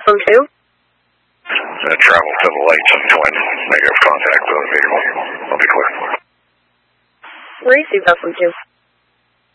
Vessel 2? Travel to the lights and twin. Negative contact with the vehicle. I'll be clear. Receive Vessel 2.